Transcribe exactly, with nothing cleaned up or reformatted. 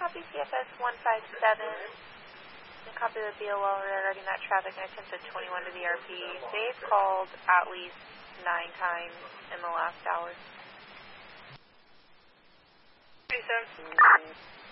copy C F S one five seven. Copy the B O L regarding that traffic and attempted twenty-one to the R P. They've called at least nine times in the last hour. thirty-seven.